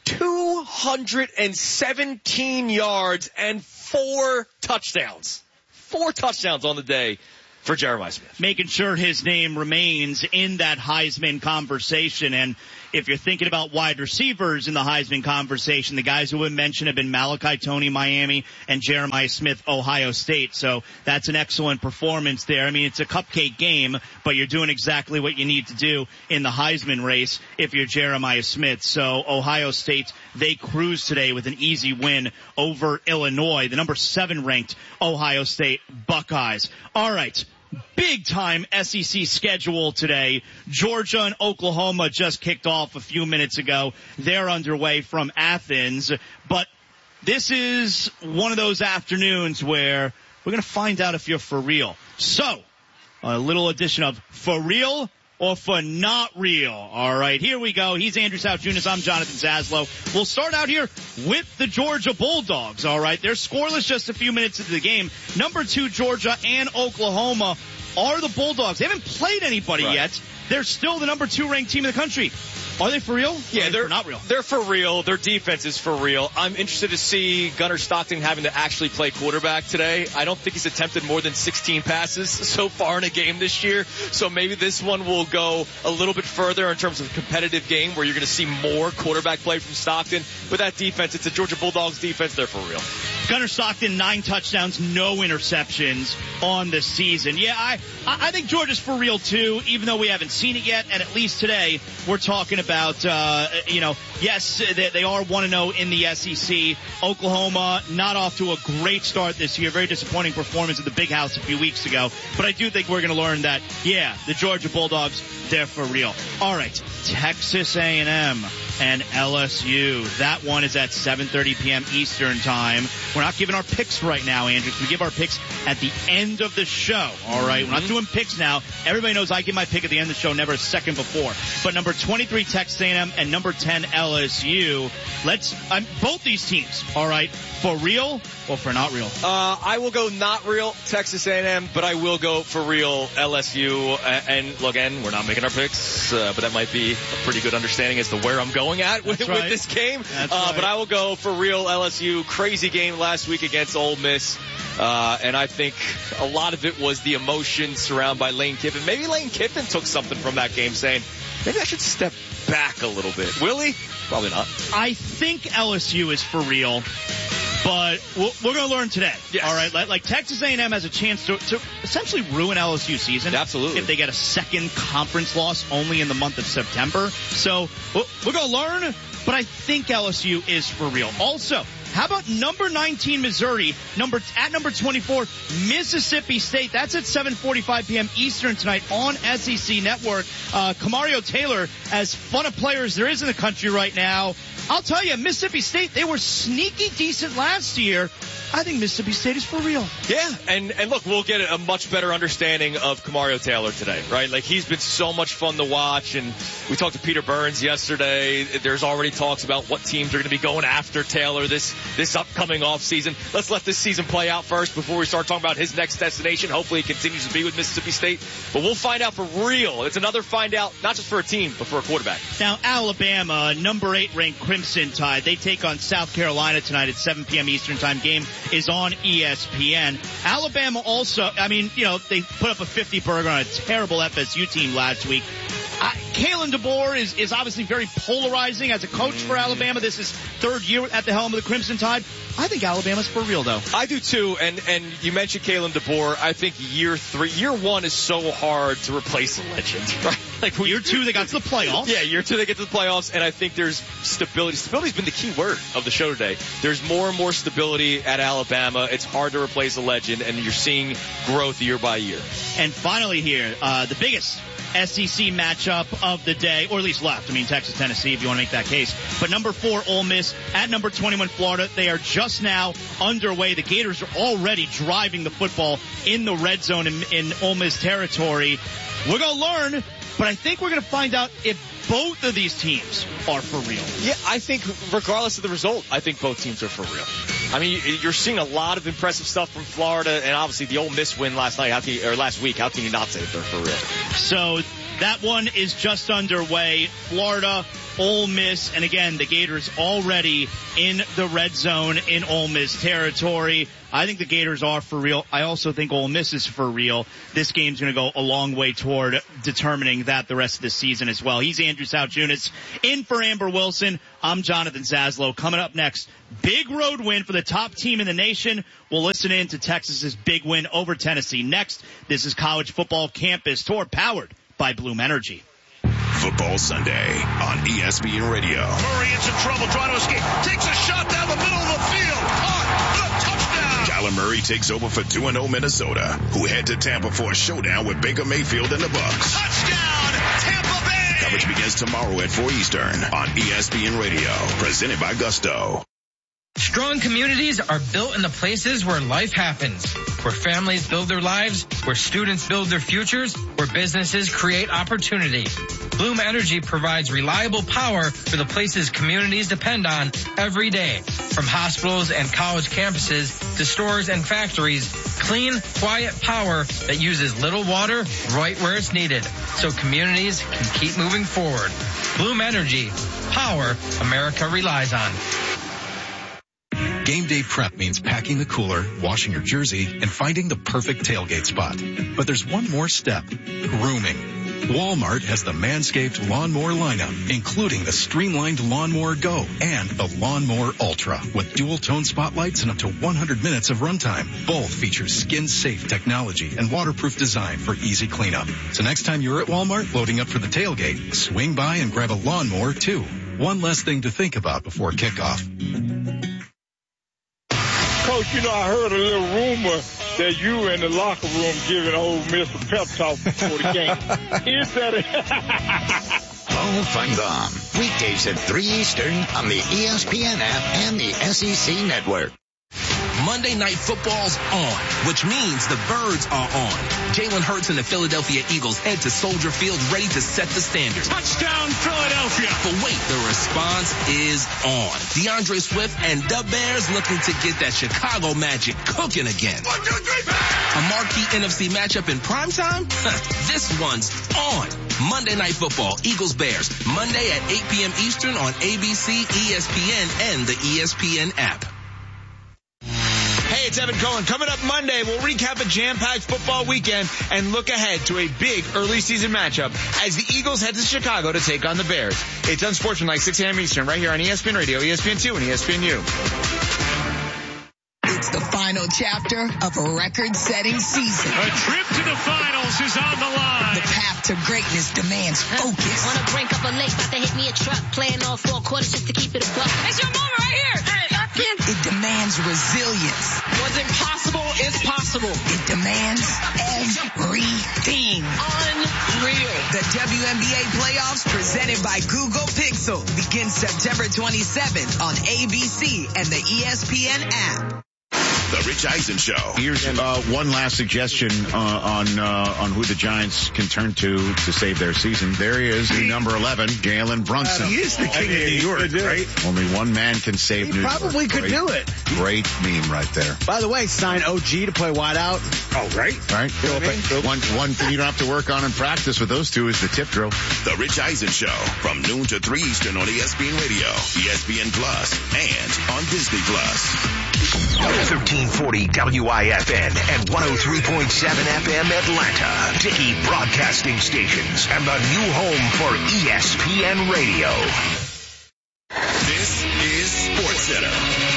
S2: 217 yards, and 4 touchdowns. 4 touchdowns on the day for Jeremiah Smith.
S1: Making sure his name remains in that Heisman conversation. And if you're thinking about wide receivers in the Heisman conversation, the guys who have been mentioned have been Malachi Toney, Miami, and Jeremiah Smith, Ohio State. So that's an excellent performance there. I mean, it's a cupcake game, but you're doing exactly what you need to do in the Heisman race if you're Jeremiah Smith. So Ohio State, they cruise today with an easy win over Illinois, the number 7 ranked Ohio State Buckeyes. All right. Big time SEC schedule today. Georgia and Oklahoma just kicked off a few minutes ago. They're underway from Athens. But this is one of those afternoons where we're going to find out if you're for real. So, a little addition of for real or for not real. All right, here we go. He's Andrew South Jr. I'm Jonathan Zaslow. We'll start out here with the Georgia Bulldogs. All right, they're scoreless just a few minutes into the game. Number 2 Georgia and Oklahoma are the Bulldogs. They haven't played anybody yet. They're still the number 2 ranked team in the country. Are they for real?
S2: Yeah, they're
S1: not real.
S2: They're for real. Their defense is for real. I'm interested to see Gunnar Stockton having to actually play quarterback today. I don't think he's attempted more than 16 passes so far in a game this year. So maybe this one will go a little bit further in terms of a competitive game where you're going to see more quarterback play from Stockton. With that defense, it's a Georgia Bulldogs defense. They're for real.
S1: Gunnar Stockton, 9 touchdowns, no interceptions on the season. Yeah, I think Georgia's for real too, even though we haven't seen it yet. And at least today, we're talking about, yes, they are 1-0 in the SEC. Oklahoma, not off to a great start this year. Very disappointing performance at the Big House a few weeks ago. But I do think we're going to learn that, yeah, the Georgia Bulldogs, they're for real. All right, Texas A&M and LSU. That one is at 7:30 p.m. Eastern time. We're not giving our picks right now, Andrew. We give our picks at the end of the show. All right, we're not doing picks now. Everybody knows I give my pick at the end of the show, never a second before. But number 23 Texas A&M and number 10 LSU. Both these teams. All right, for real or for not real?
S2: I will go not real Texas A&M, but I will go for real LSU. And look, again, we're not making our picks, but that might be a pretty good understanding as to where I'm going at with this game. But I will go for real LSU. Crazy game last week against Ole Miss. And I think a lot of it was the emotion surrounded by Lane Kiffin. Maybe Lane Kiffin took something from that game saying, maybe I should step back a little bit. Will he? Probably not.
S1: I think LSU is for real. But we're going to learn today.
S2: Yes.
S1: All right. Like Texas A&M has a chance to essentially ruin LSU season.
S2: Absolutely.
S1: If they get a second conference loss only in the month of September. So we're going to learn, but I think LSU is for real. Also, how about number 19 Missouri, at number 24 Mississippi State? That's at 7:45 p.m. Eastern tonight on SEC Network. Kamario Taylor, as fun a player as there is in the country right now. I'll tell you, Mississippi State, they were sneaky decent last year. I think Mississippi State is for real.
S2: Yeah, and look, we'll get a much better understanding of Kamario Taylor today, right? Like, he's been so much fun to watch, and we talked to Peter Burns yesterday. There's already talks about what teams are going to be going after Taylor this upcoming offseason. Let's let this season play out first before we start talking about his next destination. Hopefully he continues to be with Mississippi State, but we'll find out for real. It's another find out, not just for a team, but for a quarterback.
S1: Now, Alabama, number 8 ranked Crimson Tide. They take on South Carolina tonight at 7 p.m. Eastern time. Game is on ESPN. Alabama also, they put up a 50 burger on a terrible FSU team last week. Kalen DeBoer is obviously very polarizing as a coach for Alabama. This is third year at the helm of the Crimson Tide. I think Alabama's for real, though.
S2: I do, too. And you mentioned Kalen DeBoer. I think year one is so hard to replace a legend, right? Like
S1: year 2, they got to the playoffs.
S2: Yeah, year 2, they get to the playoffs, and I think there's stability. Stability's been the key word of the show today. There's more and more stability at Alabama. It's hard to replace a legend, and you're seeing growth year by year.
S1: And finally here, the biggest SEC matchup of the day, or at least left. I mean, Texas, Tennessee, if you want to make that case. But number 4, Ole Miss at number 21, Florida. They are just now underway. The Gators are already driving the football in the red zone in Ole Miss territory. We're going to learn, but I think we're going to find out if both of these teams are for real.
S2: Yeah, I think regardless of the result, I think both teams are for real. I mean, you're seeing a lot of impressive stuff from Florida, and obviously the Ole Miss win last week. How can you not say that they're for real?
S1: So that one is just underway. Florida, Ole Miss, and again, the Gators already in the red zone in Ole Miss territory. I think the Gators are for real. I also think Ole Miss is for real. This game's going to go a long way toward determining that the rest of the season as well. He's Andrew South-Junis in for Amber Wilson. I'm Jonathan Zaslow. Coming up next, big road win for the top team in the nation. We'll listen in to Texas's big win over Tennessee. Next, this is College Football Campus Tour powered by Bloom Energy.
S5: Football Sunday on ESPN Radio.
S6: Murray in some trouble trying to escape. Takes a shot down the middle of the field. Caught. Touchdown.
S5: Kyler Murray takes over for 2-0 Minnesota, who head to Tampa for a showdown with Baker Mayfield and the Bucs.
S6: Touchdown, Tampa Bay.
S5: Coverage begins tomorrow at 4 Eastern on ESPN Radio, presented by Gusto.
S7: Strong communities are built in the places where life happens, where families build their lives, where students build their futures, where businesses create opportunity. Bloom Energy provides reliable power for the places communities depend on every day. From hospitals and college campuses to stores and factories, clean, quiet power that uses little water right where it's needed, so communities can keep moving forward. Bloom Energy, power America relies on.
S4: Game day prep means packing the cooler, washing your jersey, and finding the perfect tailgate spot. But there's one more step: grooming. Walmart has the Manscaped Lawnmower lineup, including the streamlined Lawnmower Go and the Lawnmower Ultra with dual-tone spotlights and up to 100 minutes of runtime. Both feature skin-safe technology and waterproof design for easy cleanup. So next time you're at Walmart loading up for the tailgate, swing by and grab a lawnmower too. One less thing to think about before kickoff.
S22: Coach, I heard a little rumor that you were in the locker room giving Ole Miss a pep talk before the game. Is that
S23: Paul Feinbaum, weekdays at 3 Eastern on the ESPN app and the SEC Network.
S9: Monday Night Football's on, which means the Birds are on. Jalen Hurts and the Philadelphia Eagles head to Soldier Field ready to set the standard.
S6: Touchdown, Philadelphia.
S9: But wait, the response is on. DeAndre Swift and the Bears looking to get that Chicago magic cooking again.
S6: 1, 2, 3, bang!
S9: A marquee NFC matchup in primetime? This one's on. Monday Night Football, Eagles-Bears, Monday at 8 p.m. Eastern on ABC, ESPN, and the ESPN app.
S12: Hey, it's Evan Cohen. Coming up Monday, we'll recap a jam-packed football weekend and look ahead to a big early season matchup as the Eagles head to Chicago to take on the Bears. It's Unsportsmanlike 6 a.m. Eastern right here on ESPN Radio, ESPN2, and ESPNU.
S24: It's the final chapter of a record-setting season.
S6: A trip to the finals is on the line.
S24: The path to greatness demands focus.
S25: Wanna drink up a lake, about to hit me a truck. Playing all 4 quarters just to keep it a buck. It's your moment right here.
S24: It demands resilience.
S25: What's impossible is possible.
S24: It demands everything.
S25: Unreal.
S24: The WNBA playoffs presented by Google Pixel begins September 27th on ABC and the ESPN app.
S5: The Rich Eisen Show.
S16: Here's one last suggestion on who the Giants can turn to save their season. There he is, the number 11, Jalen Brunson.
S26: He is the king of New York, right?
S16: Only one man can save New York.
S26: He probably could do it.
S16: Great meme right there.
S26: By the way, sign OG to play wideout.
S16: Oh, right. One thing you don't have to work on in practice with those two is the tip drill.
S5: The Rich Eisen Show from noon to 3 Eastern on ESPN Radio, ESPN Plus, and on Disney Plus.
S6: 13 1440 WIFN and 103.7 FM Atlanta. Dickey Broadcasting Stations and the new home for ESPN Radio.
S5: This is SportsCenter.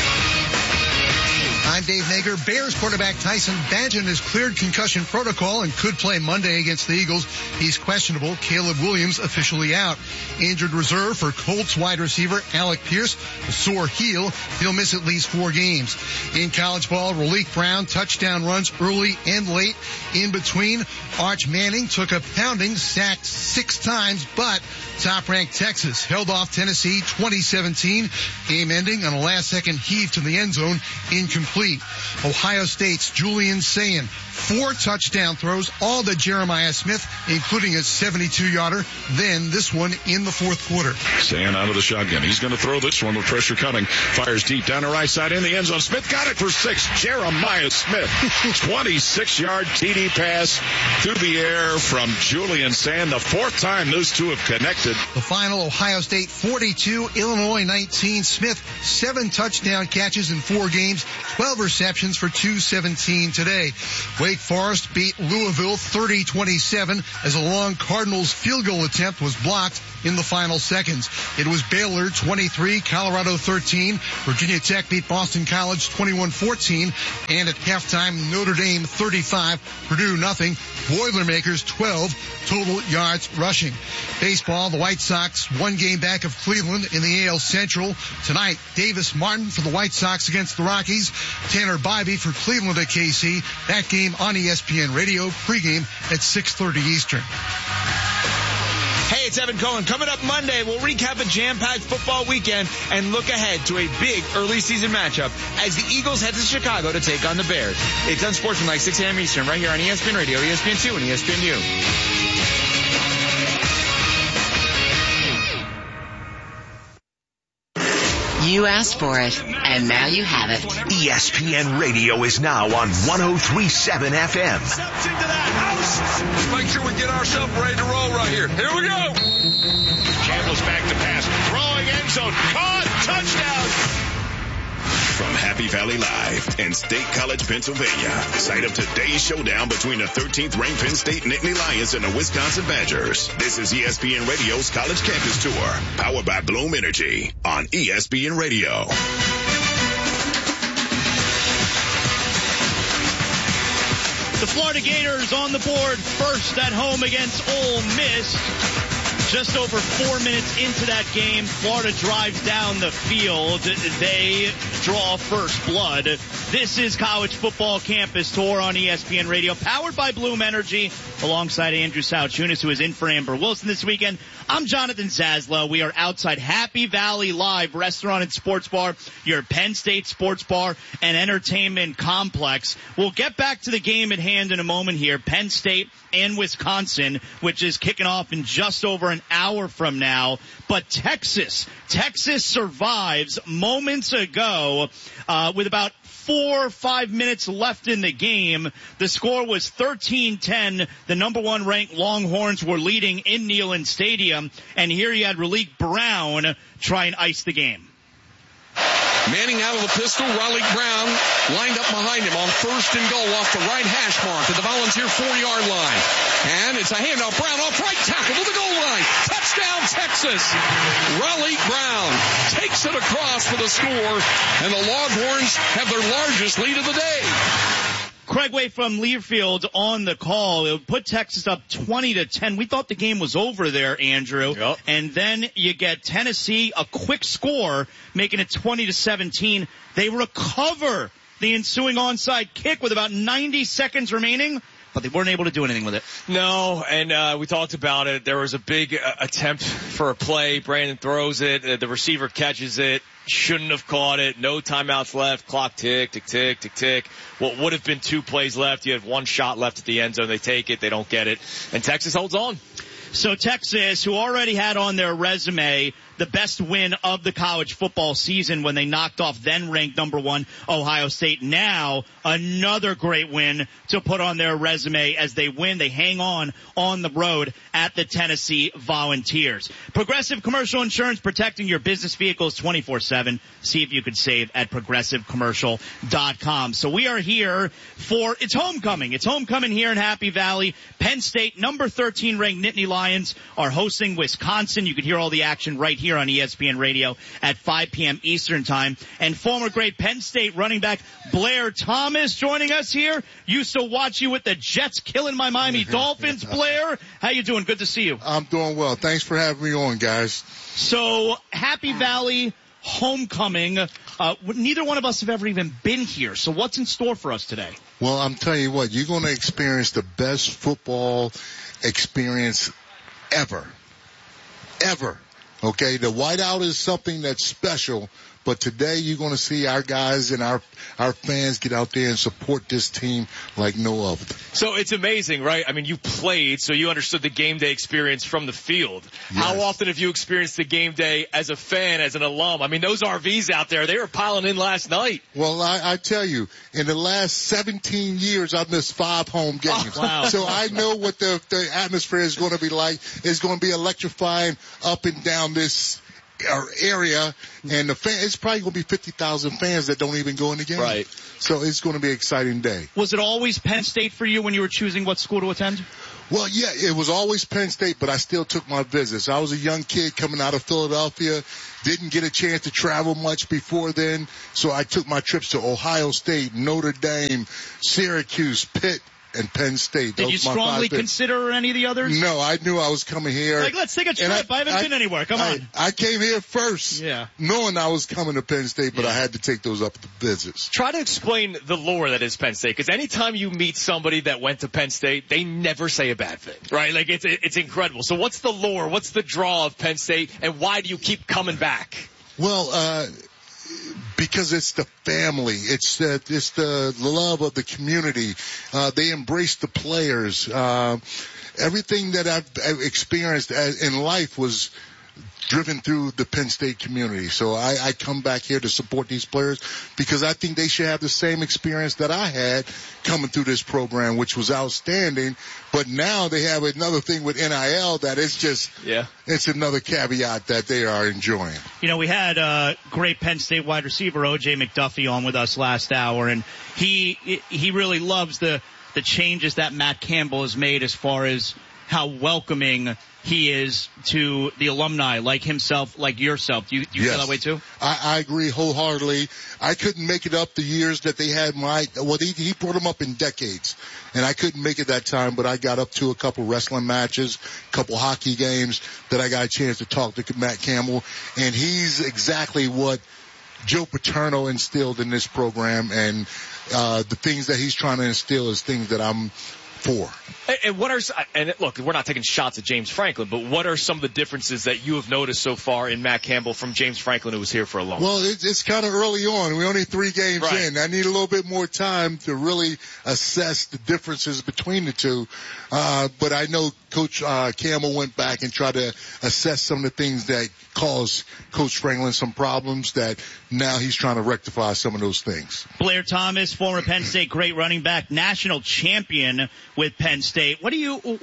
S3: I'm Dave Nager. Bears quarterback Tyson Bagent has cleared concussion protocol and could play Monday against the Eagles. He's questionable. Caleb Williams officially out. Injured reserve for Colts wide receiver Alec Pierce, a sore heel. He'll miss at least 4 games. In college ball, Raleek Brown touchdown runs early and late. In between, Arch Manning took a pounding, sacked 6 times, but top-ranked Texas held off Tennessee 2017. Game ending on a last-second heave to the end zone, incomplete. Ohio State's Julian Sayin, 4 touchdown throws, all to Jeremiah Smith, including a 72-yarder. Then this one in the fourth quarter.
S8: Sayin out of the shotgun. He's going to throw this one with pressure coming. Fires deep down the right side in the end zone. Smith got it for 6. Jeremiah Smith, 26-yard TD pass through the air from Julian Sayin. The 4th time those two have connected.
S3: The final, Ohio State 42, Illinois 19. Smith, 7 touchdown catches in 4 games, 12 receptions for 217 today. Wake Forest beat Louisville 30-27 as a long Cardinals field goal attempt was blocked in the final seconds. It was Baylor 23, Colorado 13. Virginia Tech beat Boston College 21-14. And at halftime, Notre Dame 35, Purdue nothing. Boilermakers 12 total yards rushing. Baseball, the White Sox 1 game back of Cleveland in the AL Central. Tonight, Davis Martin for the White Sox against the Rockies. Tanner Bybee for Cleveland at KC. That game on ESPN Radio, pregame at 6:30 Eastern.
S12: Hey, it's Evan Cohen. Coming up Monday, we'll recap a jam-packed football weekend and look ahead to a big early season matchup as the Eagles head to Chicago to take on the Bears. It's Unsportsmanlike 6 a.m. Eastern right here on ESPN Radio, ESPN2, and ESPNU.
S13: You asked for it, and now you have it.
S6: ESPN Radio is now on 103.7 FM.
S11: Let's make sure we get ourselves ready to roll right here. Here we go.
S8: Campbell's back to pass. Throwing end zone. Caught. Touchdown.
S5: From Happy Valley Live in State College, Pennsylvania, site of today's showdown between the 13th ranked Penn State Nittany Lions and the Wisconsin Badgers. This is ESPN Radio's College Campus Tour, powered by Bloom Energy on ESPN Radio.
S1: The Florida Gators on the board first at home against Ole Miss. Just over 4 minutes into that game, Florida drives down the field. They draw first blood. This is College Football Campus Tour on ESPN Radio, powered by Bloom Energy, alongside Andrew Sauchunas, who is in for Amber Wilson this weekend. I'm Jonathan Zaslow. We are outside Happy Valley Live Restaurant and Sports Bar, your Penn State sports bar and entertainment complex. We'll get back to the game at hand in a moment here. Penn State and Wisconsin, which is kicking off in just over an hour from now. But Texas survives moments ago with about 4 or 5 minutes left in the game. The score was 13-10. The number 1 ranked Longhorns were leading in Neyland Stadium. And here you had Raleek Brown try and ice the game.
S11: Manning out of the pistol. Raleek Brown lined up behind him on 1st and goal off the right hash mark at the Volunteer 4-yard line. And it's a handoff. Brown off right tackle to the goal line. Touchdown, Texas. Raleek Brown takes it across for the score, and the Longhorns have their largest lead of the day.
S1: Craig Way from Learfield on the call. It would put Texas up 20-10. We thought the game was over there, Andrew. Yep. And then you get Tennessee, a quick score, making it 20-17. They recover the ensuing onside kick with about 90 seconds remaining, but they weren't able to do anything with it.
S2: No, and we talked about it. There was a big attempt for a play. Brandon throws it. The receiver catches it. Shouldn't have caught it. No timeouts left. Clock tick, tick, tick, tick, tick. What would have been 2 plays left. You have 1 shot left at the end zone. They take it. They don't get it. And Texas holds on.
S1: So Texas, who already had on their resume the best win of the college football season when they knocked off then-ranked number 1 Ohio State. Now, another great win to put on their resume as they win. They hang on the road at the Tennessee Volunteers. Progressive Commercial Insurance, protecting your business vehicles 24/7. See if you could save at progressivecommercial.com. So we are here for, it's homecoming. It's homecoming here in Happy Valley. Penn State, number 13 ranked Nittany Lions are hosting Wisconsin. You can hear all the action right here on ESPN Radio at 5 p.m. Eastern Time. And former great Penn State running back Blair Thomas joining us here. Used to watch you with the Jets killing my Miami Dolphins. Blair, how you doing? Good to see you.
S14: I'm doing well. Thanks for having me on, guys.
S1: So, Happy Valley homecoming. Neither one of us have ever even been here. So what's in store for us today?
S14: Well, I'm telling you what, you're going to experience the best football experience ever. Ever. Okay, the whiteout is something that's special, but today you're going to see our guys and our fans get out there and support this team like no other.
S2: So it's amazing, right? I mean, you played, so you understood the game day experience from the field. Yes. How often have you experienced the game day as a fan, as an alum? I mean, those RVs out there, they were piling in last night.
S14: Well, I tell you, in the last 17 years, I've missed 5 home games.
S1: Oh, wow.
S14: So I know what the atmosphere is going to be like. It's going to be electrifying up and down this area, and it's probably going to be 50,000 fans that don't even go in the game.
S2: Right.
S14: So it's going to be an exciting day.
S1: Was it always Penn State for you when you were choosing what school to attend?
S14: Well, yeah, it was always Penn State, but I still took my visits. I was a young kid coming out of Philadelphia, didn't get a chance to travel much before then, so I took my trips to Ohio State, Notre Dame, Syracuse, Pitt, and Penn State.
S1: Did you strongly consider any of the others?
S14: No, I knew I was coming here.
S1: Like, let's take a trip. I haven't been anywhere. Come on.
S14: I came here first, knowing I was coming to Penn State, but I had to take those up visits.
S2: Try to explain the lore that is Penn State, because anytime you meet somebody that went to Penn State, they never say a bad thing, right? Like, it's incredible. So what's the lore? What's the draw of Penn State, and why do you keep coming back?
S14: Well, because it's the family. It's the love of the community. They embrace the players. Everything that I've experienced in life was driven through the Penn State community. So I come back here to support these players because I think they should have the same experience that I had coming through this program, which was outstanding. But now they have another thing with NIL that it's just, it's another caveat that they are enjoying.
S1: You know, we had great Penn State wide receiver O.J. McDuffie on with us last hour, and he really loves the changes that Matt Campbell has made as far as how welcoming he is to the alumni, like himself, like yourself. Do you feel that way too?
S14: I agree wholeheartedly. I couldn't make it up the years that they had he brought them up in decades, and I couldn't make it that time, but I got up to a couple wrestling matches, a couple hockey games that I got a chance to talk to Matt Campbell, and he's exactly what Joe Paterno instilled in this program, and the things that he's trying to instill is things that I'm for.
S2: And look, we're not taking shots at James Franklin, but what are some of the differences that you have noticed so far in Matt Campbell from James Franklin, who was here for a long time?
S14: Well, it's kind of early on. We're only 3 games in. I need a little bit more time to really assess the differences between the two. But I know Coach Campbell went back and tried to assess some of the things that caused Coach Franklin some problems that now he's trying to rectify some of those things.
S1: Blair Thomas, former Penn State great running back, national champion with Penn State. What do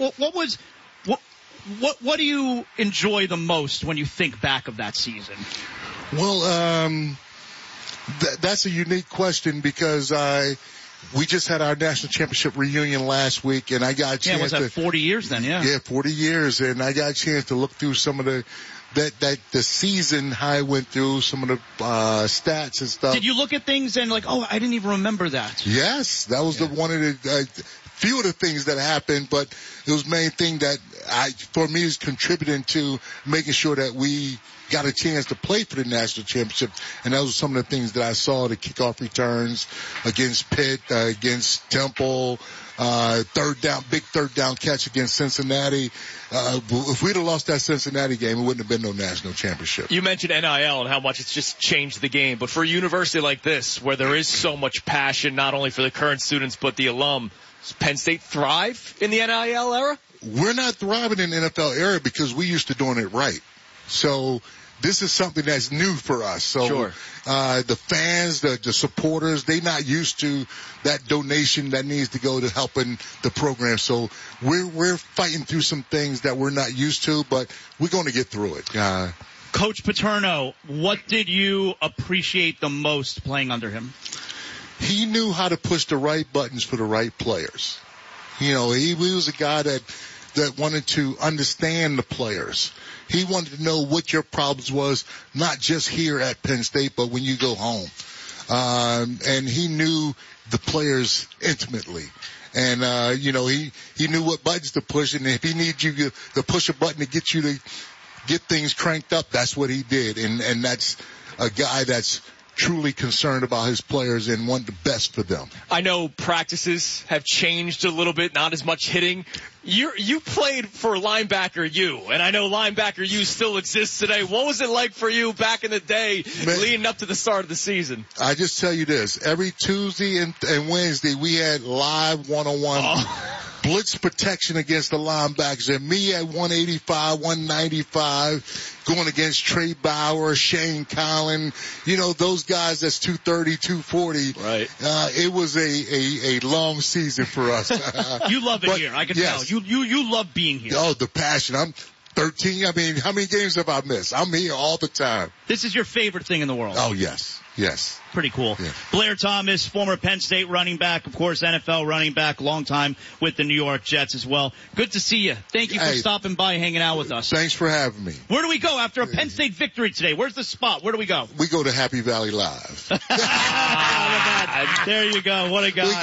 S1: you enjoy the most when you think back of that season?
S14: Well, that's a unique question because we just had our national championship reunion last week, and I got a chance
S1: was that 40 years then?
S14: Yeah, 40 years, and I got a chance to look through some of the season I went through, some of the stats and stuff.
S1: Did you look at things and like, I didn't even remember that?
S14: Yes, that was one of the few of the things that happened, but it was the main thing that for me is contributing to making sure that we got a chance to play for the national championship, and those were some of the things that I saw, the kickoff returns against Pitt, against Temple, big third down catch against Cincinnati. If we'd have lost that Cincinnati game, it wouldn't have been no national championship.
S2: You mentioned NIL and how much it's just changed the game, but for a university like this, where there is so much passion, not only for the current students, but the alum, does Penn State thrive in the NIL era?
S14: We're not thriving in the NFL era because we used to doing it right. So this is something that's new for us. So, the fans, the supporters, they're not used to that donation that needs to go to helping the program. So we're fighting through some things that we're not used to, but we're going to get through it.
S1: Coach Paterno, what did you appreciate the most playing under him?
S14: He knew how to push the right buttons for the right players. He was a guy that wanted to understand the players. He wanted to know what your problems was, not just here at Penn State, but when you go home. And he knew the players intimately. And, he knew what buttons to push. And if he needs you to push a button to get you to get things cranked up, that's what he did. And that's a guy that's truly concerned about his players and want the best for them.
S2: I know practices have changed a little bit, not as much hitting. You played for linebacker U, and I know linebacker U still exists today. What was it like for you back in the day, leading up to the start of the season? I
S14: just tell you this, every Tuesday and Wednesday we had live one-on-one blitz protection against the linebackers, and me at 185, 195, going against Trey Bauer, Shane Collin, those guys that's 230, 240.
S2: Right.
S14: It was a long season for us.
S1: You love it here, I can tell. You love being here.
S14: Oh, the passion. I'm 13. I mean, how many games have I missed? I'm here all the time.
S1: This is your favorite thing in the world.
S14: Oh, yes. Yes.
S1: Pretty cool.
S14: Yeah.
S1: Blair Thomas, former Penn State running back, of course, NFL running back, long time with the New York Jets as well. Good to see you. Thank you for stopping by, hanging out with us.
S14: Thanks for having me.
S1: Where do we go after a Penn State victory today? Where's the spot? Where do we go?
S14: We go to Happy Valley Live.
S1: There you go. What a guy.